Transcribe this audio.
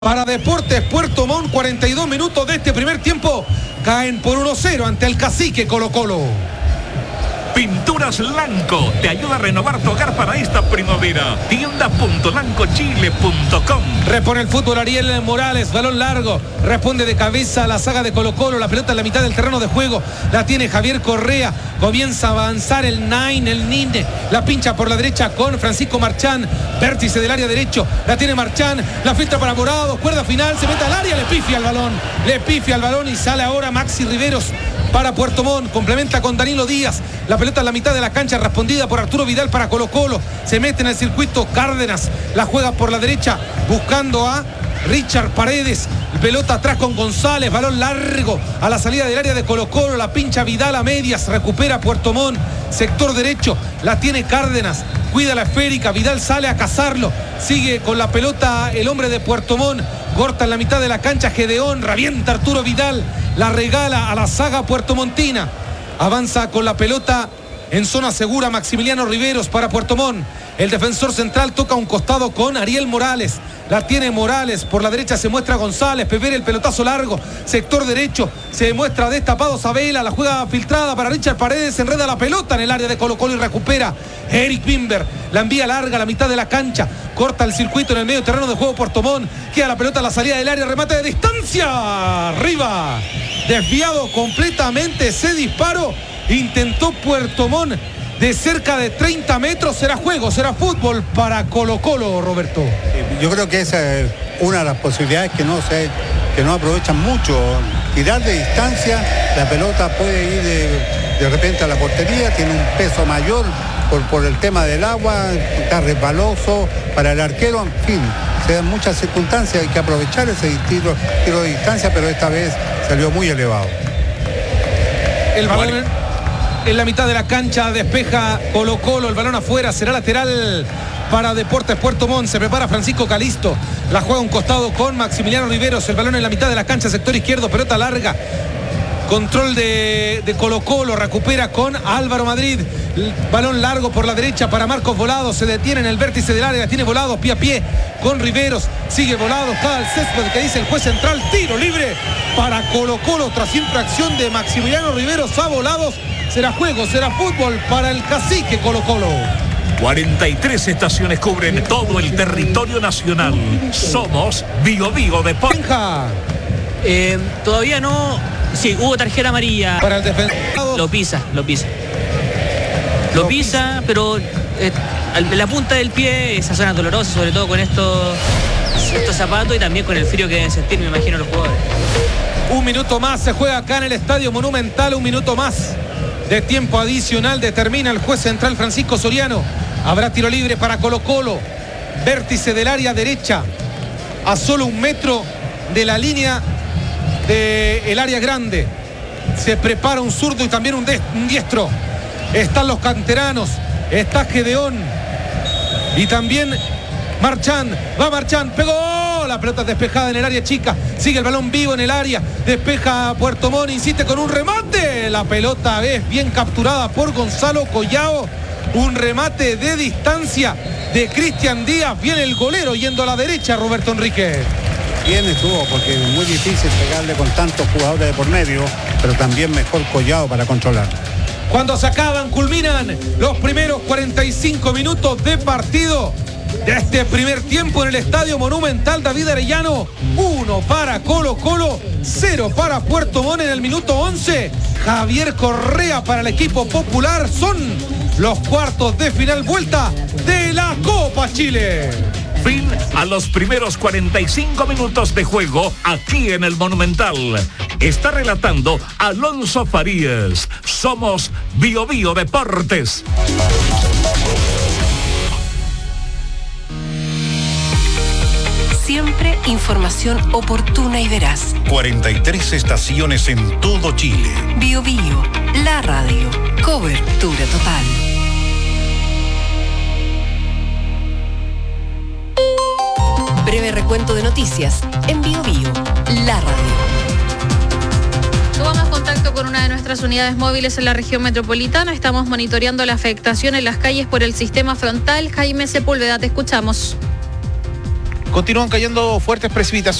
Para Deportes Puerto Montt, 42 minutos de este primer tiempo. Caen por 1-0 ante el Cacique Colo-Colo. Pinturas Lanco te ayuda a renovar tu hogar para esta primavera. Tienda.lancochile.com. Repone el fútbol Ariel Morales, balón largo, responde de cabeza a la saga de Colo-Colo, la pelota en la mitad del terreno de juego, la tiene Javier Correa, comienza a avanzar el Nine, la pincha por la derecha con Francisco Marchán, vértice del área derecho, la tiene Marchán, la filtra para Morado, cuerda final, se mete al área, le pifia al balón y sale ahora Maxi Riveros para Puerto Montt, complementa con Danilo Díaz, la pelota en la mitad de la cancha respondida por Arturo Vidal para Colo-Colo, se mete en el circuito Cárdenas, la juega por la derecha buscando a Richard Paredes, pelota atrás con González, balón largo a la salida del área de Colo-Colo, la pincha Vidal a medias, recupera Puerto Montt, sector derecho, la tiene Cárdenas, cuida la esférica, Vidal sale a cazarlo, sigue con la pelota el hombre de Puerto Montt, corta en la mitad de la cancha Gedeón, revienta Arturo Vidal, la regala a la saga puertomontina, avanza con la pelota en zona segura Maximiliano Riveros para Puerto Montt, el defensor central toca un costado con Ariel Morales, la tiene Morales, por la derecha se muestra González, Pepe el pelotazo largo, sector derecho, se muestra destapado Sabela, la juega filtrada para Richard Paredes, enreda la pelota en el área de Colo-Colo y recupera Eric Bimber, la envía larga a la mitad de la cancha, corta el circuito en el medio terreno de juego Puerto Montt, queda la pelota a la salida del área, remate de distancia, arriba, desviado completamente ese disparo, intentó Puerto Montt de cerca de 30 metros, será juego, será fútbol para Colo-Colo, Roberto. Yo creo que esa es una de las posibilidades que no aprovechan mucho. Tirar de distancia, la pelota puede ir de repente a la portería, tiene un peso mayor por el tema del agua, está resbaloso para el arquero, en fin, se dan muchas circunstancias, hay que aprovechar ese tiro de distancia, pero esta vez salió muy elevado. El balón en la mitad de la cancha, despeja Colo-Colo, el balón afuera, será lateral para Deportes Puerto Montt, se prepara Francisco Calisto, la juega un costado con Maximiliano Riveros, el balón en la mitad de la cancha, sector izquierdo, pelota larga, control de Colo-Colo, recupera con Álvaro Madrid, el balón largo por la derecha para Marcos Volados, se detiene en el vértice del área, tiene Volados pie a pie con Riveros, sigue Volados, cada el césped que dice el juez central, tiro libre para Colo-Colo tras infracción de Maximiliano Riveros a Volados, será juego, será fútbol para el Cacique Colo-Colo. 43 estaciones cubren todo el territorio nacional. Somos Bio Deportes. Todavía no. Sí, hubo tarjeta amarilla. Para el defensor. Lo pisa, pero la punta del pie, esa zona dolorosa, sobre todo con estos zapatos y también con el frío que deben sentir, me imagino, los jugadores. Un minuto más se juega acá en el Estadio Monumental, un minuto más de tiempo adicional, determina el juez central Francisco Soriano. Habrá tiro libre para Colo-Colo, vértice del área derecha, a solo 1 metro de la línea del área grande. Se prepara un zurdo y también un diestro. Están los canteranos, está Gedeón y también Marchán, va Marchán, pegó, la pelota despejada en el área chica, sigue el balón vivo en el área, despeja Puerto Montt, insiste con un remate, la pelota es bien capturada por Gonzalo Collao, un remate de distancia de Cristian Díaz, viene el golero yendo a la derecha, Roberto Enrique. Bien estuvo, porque es muy difícil pegarle con tantos jugadores de por medio, pero también mejor Collao para controlar. Cuando se acaban, culminan los primeros 45 minutos de partido de este primer tiempo en el Estadio Monumental David Arellano. 1 para Colo-Colo, 0 para Puerto Montt en el minuto 11. Javier Correa para el equipo popular. Son los cuartos de final, vuelta de la Copa Chile. Fin a los primeros 45 minutos de juego aquí en el Monumental. Está relatando Alonso Farías. Somos Bio Deportes. Siempre información oportuna y veraz. 43 estaciones en todo Chile. Bio, la radio. Cobertura total. Breve recuento de noticias en Bio, la radio. Tomamos contacto con una de nuestras unidades móviles en la región metropolitana. Estamos monitoreando la afectación en las calles por el sistema frontal. Jaime Sepúlveda, te escuchamos. continúan cayendo fuertes precipitaciones.